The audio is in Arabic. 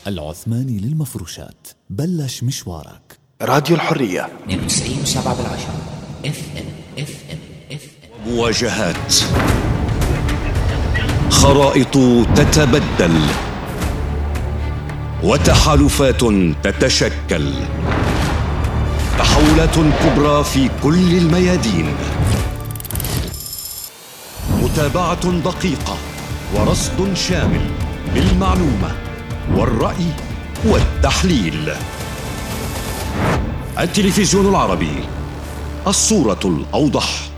العثماني للمفروشات، بلش مشوارك. راديو الحرية 92.7 FM. مواجهات، خرائط تتبدل، وتحالفات تتشكل، تحولات كبرى في كل الميادين، متابعة دقيقة ورصد شامل بالمعلومة والرأي والتحليل. التلفزيون العربي، الصورة الأوضح.